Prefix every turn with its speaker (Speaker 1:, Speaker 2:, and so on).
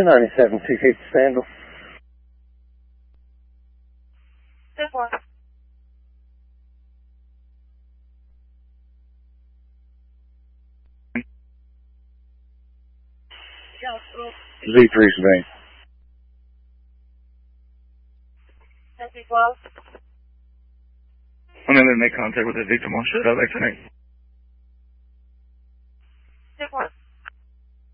Speaker 1: 97, 250 Sandal.
Speaker 2: Z3 Savannah. I'm going to make contact with the victim on shut up tonight.